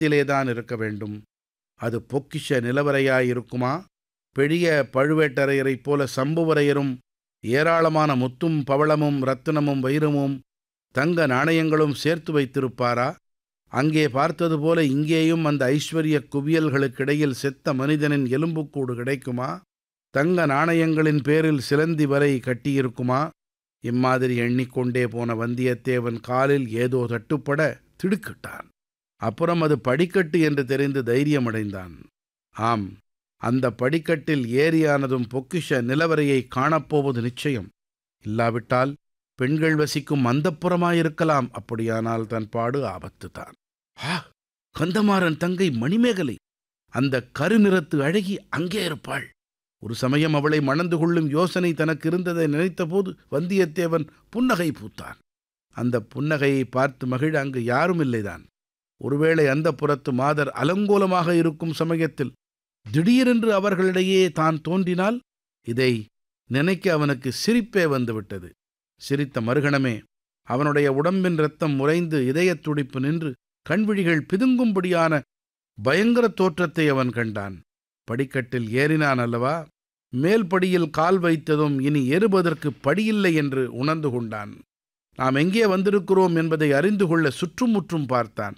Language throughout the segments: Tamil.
இடத்திலேதான் இருக்க வேண்டும். அது பொக்கிஷ நிலவறையாயிருக்குமா? பெரிய பழுவேட்டரையரைப் போல சம்புவரையரும் ஏராளமான முத்தும் பவளமும் இரத்தினமும் வைரமும் தங்க நாணயங்களும் சேர்த்து வைத்திருப்பாரா? அங்கே பார்த்தது போல இங்கேயும் அந்த ஐஸ்வர்ய குவியல்களுக்கிடையில் செத்த மனிதனின் எலும்புக்கூடு கிடைக்குமா? தங்க நாணயங்களின் பேரில் சிலந்தி வலை கட்டியிருக்குமா? இம்மாதிரி எண்ணிக்கொண்டே போன வந்தியத்தேவன் காலில் ஏதோ தட்டுப்பட திடுக்கிட்டான். அப்புறம் அது படிக்கட்டு என்று தெரிந்து தைரியமடைந்தான். ஆம், அந்த படிக்கட்டில் ஏறியானதும் பொக்கிஷ நிலவரையை காணப்போவது நிச்சயம். இல்லாவிட்டால் பெண்கள் வசிக்கும் அந்தப்புறமாயிருக்கலாம். அப்படியானால் தன் பாடு ஆபத்துதான். ஆ, கந்தமாறன் தங்கை மணிமேகலை, அந்த கருநிறத்து அழகி அங்கே இருப்பாள். ஒரு சமயம் அவளை மணந்து கொள்ளும் யோசனை தனக்கு இருந்ததை நினைத்தபோது வந்தியத்தேவன் புன்னகை பூத்தான். அந்த புன்னகையை பார்த்து மகிழ அங்கு யாரும் இல்லைதான். ஒருவேளை அந்த புறத்து மாதர் அலங்கோலமாக இருக்கும் சமயத்தில் திடீரென்று அவர்களிடையே தான் தோன்றினால்? இதை நினைக்க அவனுக்கு சிரிப்பே வந்துவிட்டது. சிரித்த மறுகணமே அவனுடைய உடம்பின் இரத்தம் உறைந்து இதயத் துடிப்பு நின்று கண்விழிகள் பிதுங்கும்படியான பயங்கர தோற்றத்தை அவன் கண்டான். படிக்கட்டில் ஏறினான் அல்லவா? மேல் படியில் கால் வைத்ததும் இனி ஏறுவதற்கு படியில்லை என்று உணர்ந்து கொண்டான். நாம் எங்கே வந்திருக்கிறோம் என்பதை அறிந்து கொள்ள சுற்றுமுற்றும் பார்த்தான்.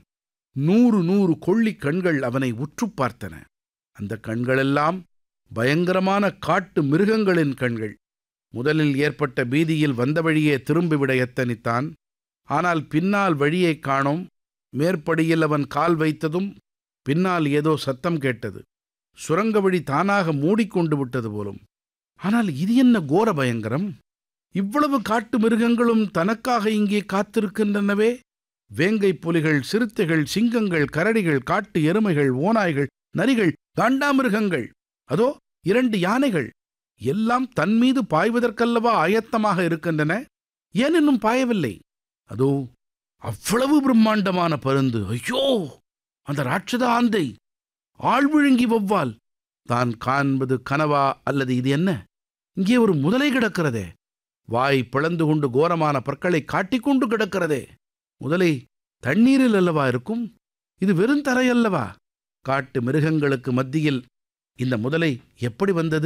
100 கொள்ளிக் கண்கள் அவனை உற்று பார்த்தன. அந்த கண்களெல்லாம் பயங்கரமான காட்டு மிருகங்களின் கண்கள். முதலில் ஏற்பட்ட பீதியில் வந்த வழியே திரும்பிவிட எத்தனித்தான். ஆனால் பின்னால் வழியைக் காணோம். மேற்படியில் அவன் கால் வைத்ததும் பின்னால் ஏதோ சத்தம் கேட்டது. சுரங்க வழி தானாக மூடிக்கொண்டு விட்டது போலும். ஆனால் இது என்ன கோர பயங்கரம்! இவ்வளவு காட்டு மிருகங்களும் தனக்காக இங்கே காத்திருக்கின்றனவே. வேங்கை புலிகள், சிறுத்தைகள், சிங்கங்கள், கரடிகள், காட்டு எருமைகள், ஓநாய்கள், நரிகள், காண்டாமிருகங்கள், அதோ 2 யானைகள் எல்லாம் தன்மீது பாய்வதற்கல்லவா ஆயத்தமாக இருக்கின்றன. ஏன் இன்னும் பாயவில்லை? அதோ அவ்வளவு பிரம்மாண்டமான பருந்து! ஐயோ, அந்த ராட்சத ஆந்தை! ஆழ்விழுங்கி வௌவால்! தான் காண்பது கனவா அல்லது இது என்ன? இங்கே ஒரு முதலை கிடக்கிறதே, வாய் பிளந்து கொண்டு கோரமான பற்களை காட்டிக்கொண்டு கிடக்கிறதே. முதலை தண்ணீரில் அல்லவா இருக்கும்? இது வெறும் தரையல்லவா? காட்டு மிருகங்களுக்கு மத்தியில் இந்த முதலை எப்படி வந்தது?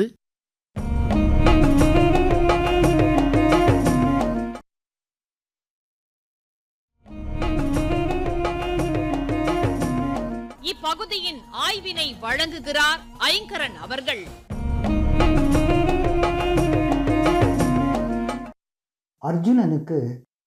இப்பகுதியின் ஆய்வினை வழங்குகிறார் ஐங்கரன் அவர்கள். அர்ஜுனனுக்கு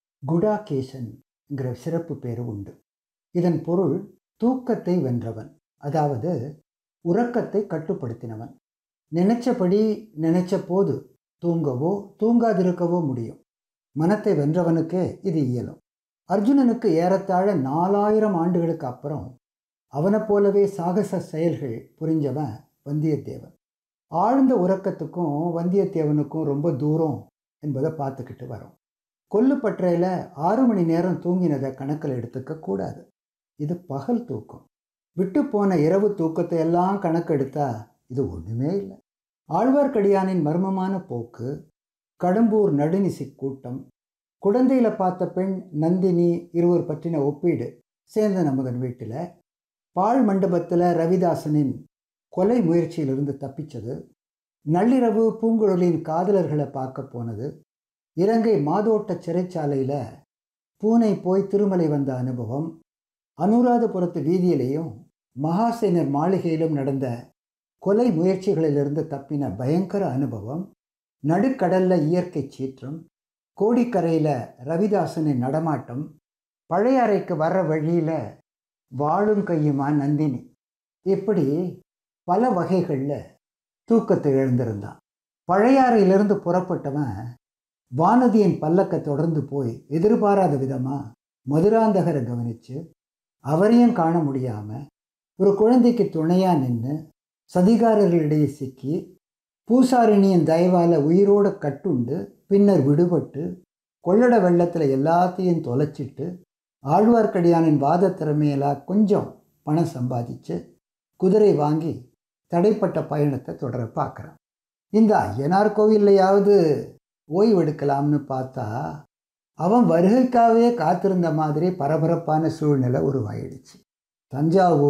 குடாகேசன்கிற சிறப்பு பேரு உண்டு. இதன் பொருள் தூக்கத்தை வென்றவன், அதாவது உறக்கத்தை கட்டுப்படுத்தினவன். நினைச்சபடி நினைச்ச போது தூங்கவோ தூங்காதிருக்கவோ முடியும். மனத்தை வென்றவனுக்கே இது இயலும். அர்ஜுனனுக்கு ஏறத்தாழ 4000 ஆண்டுகளுக்கு அப்புறம் அவனை போலவே சாகச செயல்கள் புரிஞ்சவன் வந்தியத்தேவன். ஆழ்ந்த உறக்கத்துக்கும் வந்தியத்தேவனுக்கும் ரொம்ப தூரம் என்பதை பார்த்துக்கிட்டு வரோம். கொல்லுப்பற்றையில் 6 மணி நேரம் தூங்கினதை கணக்கில் எடுத்துக்க கூடாது. இது பகல் தூக்கம். விட்டு போன இரவு தூக்கத்தை எல்லாம் கணக்கெடுத்தா இது ஒன்றுமே இல்லை. ஆழ்வார்க்கடியானின் மர்மமான போக்கு, கடம்பூர் நடுநிசி கூட்டம், குழந்தையில் பார்த்த பெண் நந்தினி இருவர் பற்றின ஒப்பீடு, சேந்தன் அமுதன் வீட்டில், பாழ் மண்டபத்தில் ரவிதாசனின் கொலை முயற்சியிலிருந்து தப்பிச்சது, நள்ளிரவு பூங்குழலின் காதலர்களை பார்க்க போனது, இலங்கை மாதோட்ட சிறைச்சாலையில் பூனை போய் திருமலை வந்த அனுபவம், அனுராதபுரத்து வீதியிலேயும் மகாசேனர் மாளிகையிலும் நடந்த கொலை முயற்சிகளிலிருந்து தப்பின பயங்கர அனுபவம், நடுக்கடல்ல இயற்கை சீற்றம், கோடிக்கரையில் ரவிதாசனின் நடமாட்டம், பழையாறைக்கு வர்ற வழியில் வாழும் கையுமா நந்தினி, இப்படி பல வகைகளில் தூக்கத்தை இழந்திருந்தான். பழையாறையிலிருந்து புறப்பட்டவன் வானதியின் பல்லக்கை தொடர்ந்து போய் எதிர்பாராத விதமாக மதுராந்தகரை கவனித்து அவரையும் காண முடியாமல் ஒரு குழந்தைக்கு துணையாக நின்று சதிகாரர்களிடையே சிக்கி பூசாரிணியின் தயவால் உயிரோடு கட்டுண்டு பின்னர் விடுபட்டு கொள்ளட வெள்ளத்தில் எல்லாத்தையும் தொலைச்சிட்டு ஆழ்வார்க்கடியானின் வாத திறமையெல்லாம் கொஞ்சம் பணம் சம்பாதிச்சு குதிரை வாங்கி தடைப்பட்ட பயணத்தை தொடர பார்க்குறான். இந்த ஐயனார் கோவில்லையாவது ஓய்வெடுக்கலாம்னு பார்த்தா அவன் வருகைக்காகவே காத்திருந்த மாதிரி பரபரப்பான சூழ்நிலை உருவாயிடுச்சு. தஞ்சாவூர்